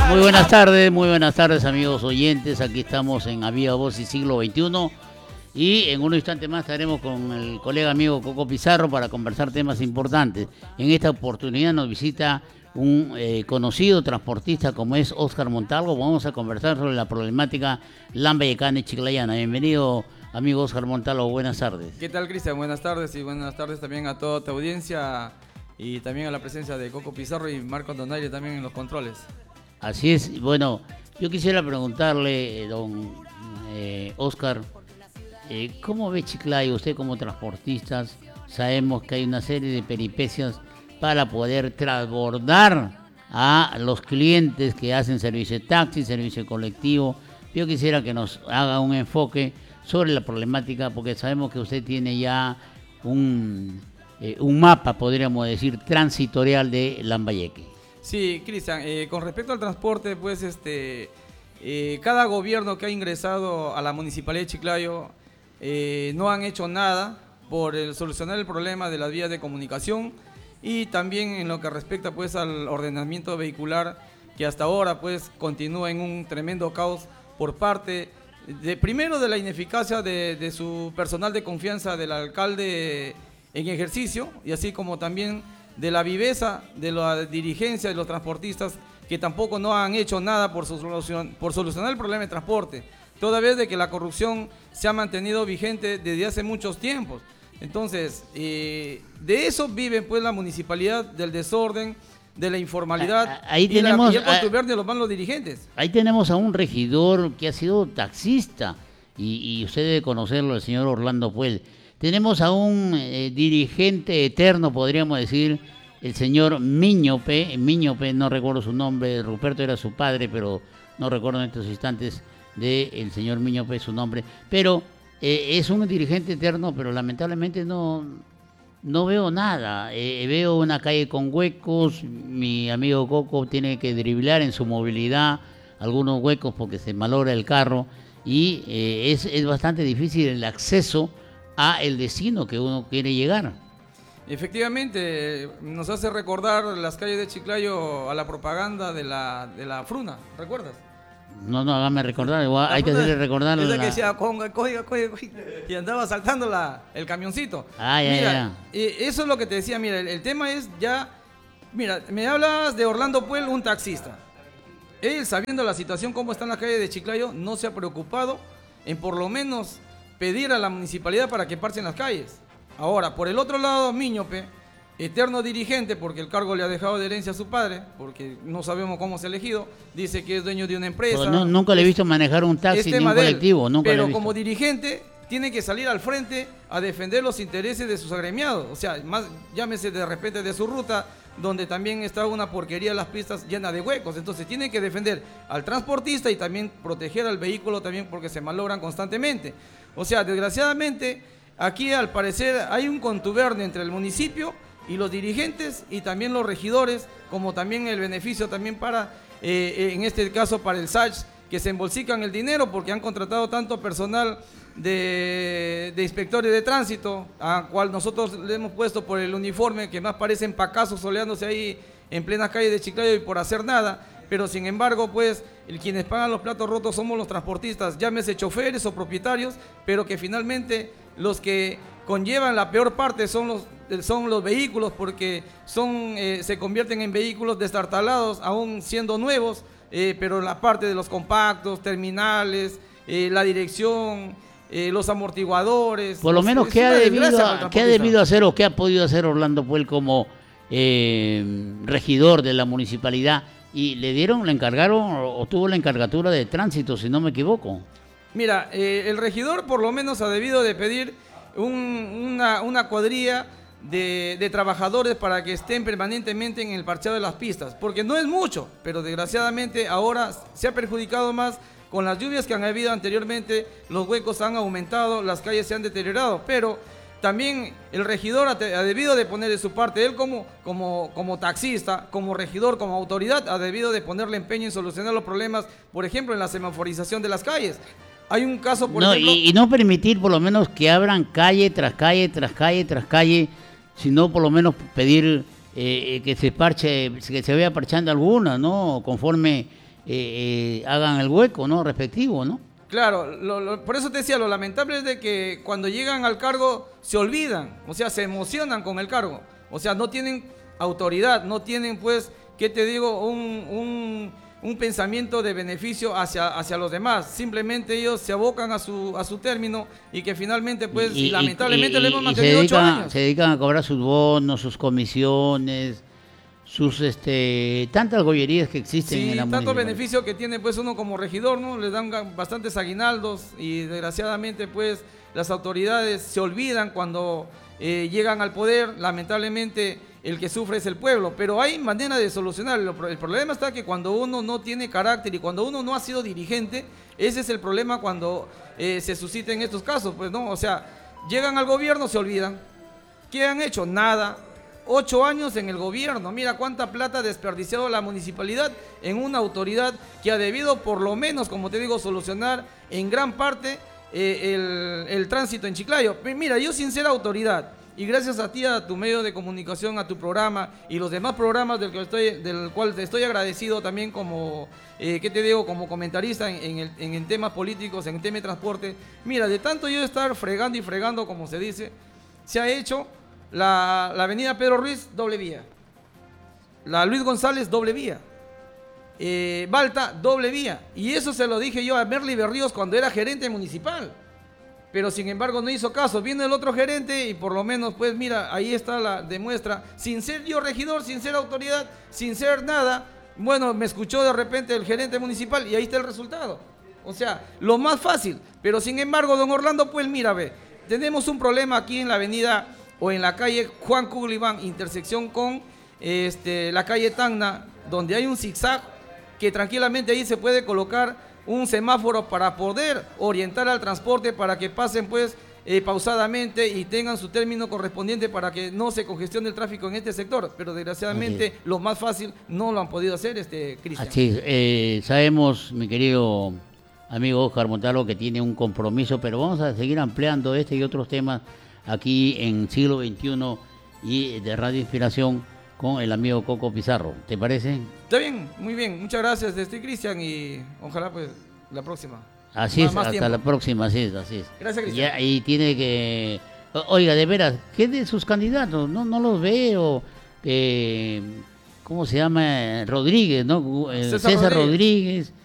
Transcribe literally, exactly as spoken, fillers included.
Muy buenas tardes, muy buenas tardes amigos oyentes, aquí estamos en A Viva Voz y Siglo veintiuno y en un instante más estaremos con el colega amigo Coco Pizarro para conversar temas importantes. En esta oportunidad nos visita un eh, conocido transportista como es Óscar Montalvo. Vamos a conversar sobre la problemática lambayecana y chiclayana. Bienvenido amigo Óscar Montalvo, buenas tardes. ¿Qué tal, Cristian? Buenas tardes y buenas tardes también a toda tu audiencia y también a la presencia de Coco Pizarro y Marco Donaire también en los controles. Así es. Bueno, yo quisiera preguntarle, eh, don eh, Óscar, eh, ¿cómo ve Chiclayo usted como transportistas? Sabemos que hay una serie de peripecias para poder transbordar a los clientes que hacen servicio de taxi, servicio colectivo. Yo quisiera que nos haga un enfoque sobre la problemática, porque sabemos que usted tiene ya un, eh, un mapa, podríamos decir, transitorial de Lambayeque. Sí, Cristian, eh, con respecto al transporte, pues este, eh, cada gobierno que ha ingresado a la Municipalidad de Chiclayo eh, no han hecho nada por el, solucionar el problema de las vías de comunicación y también en lo que respecta pues al ordenamiento vehicular, que hasta ahora pues continúa en un tremendo caos por parte de, primero de la ineficacia de, de su personal de confianza del alcalde en ejercicio, y así como también de la viveza de la dirigencia de los transportistas, que tampoco no han hecho nada por, solucion, por solucionar el problema de transporte, toda vez de que la corrupción se ha mantenido vigente desde hace muchos tiempos. Entonces, eh, de eso vive pues la municipalidad, del desorden, de la informalidad, ahí y tenemos, la, y el contubernio de los malos dirigentes. Ahí tenemos a un regidor que ha sido taxista, y, y usted debe conocerlo, el señor Orlando Puel. Tenemos a un eh, dirigente eterno, podríamos decir, el señor Miñope, Miñope, no recuerdo su nombre, Ruperto era su padre, pero no recuerdo en estos instantes del señor Miñope su nombre, pero eh, es un dirigente eterno, pero lamentablemente no, no veo nada. Eh, veo una calle con huecos, mi amigo Coco tiene que driblar en su movilidad algunos huecos porque se malogra el carro, y eh, es, es bastante difícil el acceso a el destino que uno quiere llegar. Efectivamente, nos hace recordar las calles de Chiclayo a la propaganda de la, de la Fruna, ¿recuerdas? No, no, hágame recordar, igual, hay que hacerle recordar. Esa la... que decía, conga, coiga, coiga, coiga, y andaba saltando la, el camioncito. Ah, ya, mira, ya. Eh, eso es lo que te decía, mira, el, el tema es ya, mira, me hablas de Orlando Puel, un taxista. Él, sabiendo la situación, cómo está en la calle de Chiclayo, no se ha preocupado en por lo menos pedir a la municipalidad para que parchen las calles. Ahora, por el otro lado, Miñope, eterno dirigente, porque el cargo le ha dejado de herencia a su padre, porque no sabemos cómo se ha elegido, dice que es dueño de una empresa. No, nunca le he visto manejar un taxi ni un colectivo, nunca. Pero como dirigente tiene que salir al frente a defender los intereses de sus agremiados, o sea, más llámese de repente de su ruta, donde también está una porquería las pistas llenas de huecos. Entonces tiene que defender al transportista y también proteger al vehículo también, porque se malogran constantemente. O sea, desgraciadamente, aquí al parecer hay un contubernio entre el municipio y los dirigentes y también los regidores, como también el beneficio también para, eh, en este caso para el S A C H, que se embolsican el dinero porque han contratado tanto personal de, de inspectores de tránsito, a cual nosotros le hemos puesto por el uniforme, que más parecen pacazos soleándose ahí en plenas calles de Chiclayo y por hacer nada. Pero sin embargo, pues, el, quienes pagan los platos rotos somos los transportistas, llámese choferes o propietarios, pero que finalmente los que conllevan la peor parte son los, son los vehículos, porque son, eh, se convierten en vehículos destartalados, aún siendo nuevos, eh, pero la parte de los compactos, terminales, eh, la dirección, eh, los amortiguadores. Por lo los, menos, ¿qué ha, debido a, ¿qué ha debido hacer o qué ha podido hacer Orlando Puel como eh, regidor de la municipalidad? Y le dieron, le encargaron o tuvo la encargatura de tránsito, si no me equivoco. Mira, eh, el regidor por lo menos ha debido de pedir un, una, una cuadrilla de, de trabajadores para que estén permanentemente en el parchado de las pistas, porque no es mucho, pero desgraciadamente ahora se ha perjudicado más con las lluvias que han habido anteriormente, los huecos han aumentado, las calles se han deteriorado, pero también el regidor ha, te, ha debido de poner de su parte, él como, como, como taxista, como regidor, como autoridad, ha debido de ponerle empeño en solucionar los problemas, por ejemplo, en la semaforización de las calles. Hay un caso, por no, ejemplo... Y, y no permitir por lo menos que abran calle tras calle, tras calle, tras calle, sino por lo menos pedir eh, que se parche, que se vaya parchando alguna, ¿no? Conforme eh, eh, hagan el hueco, ¿no? Respectivo, ¿no? Claro, lo, lo, por eso te decía, lo lamentable es de que cuando llegan al cargo se olvidan, o sea, se emocionan con el cargo, o sea, no tienen autoridad, no tienen, pues, ¿qué te digo? Un, un, un pensamiento de beneficio hacia, hacia los demás, simplemente ellos se abocan a su, a su término y que finalmente, pues, y, lamentablemente y, y, le hemos y mantenido dedican, ocho años. Se dedican a cobrar sus bonos, sus comisiones, sus este tantas gollerías que existen Sí, en la tanto municipalidad. beneficio que tiene pues uno como regidor, ¿no? Le dan ga- bastantes aguinaldos y desgraciadamente pues las autoridades se olvidan cuando eh, llegan al poder, lamentablemente el que sufre es el pueblo, pero hay manera de solucionarlo. El problema está que cuando uno no tiene carácter y cuando uno no ha sido dirigente, ese es el problema cuando eh, se susciten estos casos, pues, ¿no? O sea, llegan al gobierno, se olvidan. ¿Qué han hecho? Nada. Ocho años en el gobierno, mira cuánta plata ha desperdiciado la municipalidad en una autoridad que ha debido por lo menos, como te digo, solucionar en gran parte eh, el, el tránsito en Chiclayo. Mira, yo sin ser autoridad, y gracias a ti, a tu medio de comunicación, a tu programa y los demás programas del, que estoy, del cual te estoy agradecido también como, eh, ¿qué te digo? Como comentarista en, en, el, en, en temas políticos, en tema de transporte. Mira, de tanto yo estar fregando y fregando, como se dice, se ha hecho La, la avenida Pedro Ruiz, doble vía. La Luis González, doble vía. Eh, Balta, doble vía. Y eso se lo dije yo a Merly Berríos cuando era gerente municipal. Pero sin embargo no hizo caso. Vino el otro gerente y por lo menos, pues mira, ahí está la demuestra. Sin ser yo regidor, sin ser autoridad, sin ser nada. Bueno, me escuchó de repente el gerente municipal y ahí está el resultado. O sea, lo más fácil. Pero sin embargo, don Orlando, pues mira, ve, tenemos un problema aquí en la avenida o en la calle Juan Cugliván, intersección con este, la calle Tacna, donde hay un zigzag que tranquilamente ahí se puede colocar un semáforo para poder orientar al transporte para que pasen pues eh, pausadamente y tengan su término correspondiente para que no se congestione el tráfico en este sector, pero desgraciadamente lo más fácil no lo han podido hacer, este Cristian. Así es, eh, sabemos, mi querido amigo Oscar Montalvo, que tiene un compromiso, pero vamos a seguir ampliando este y otros temas aquí en Siglo veintiuno y de Radio Inspiración con el amigo Coco Pizarro. ¿Te parece? Está bien, muy bien. Muchas gracias, este Cristian, y ojalá pues la próxima. Así más, es, más hasta tiempo. la próxima, así es, así es. Gracias, Cristian. Ya, y tiene que... Oiga, de veras, ¿qué de sus candidatos? No, no los veo. Eh, ¿Cómo se llama? Rodríguez, ¿no? Eh, César César Rodríguez. Rodríguez.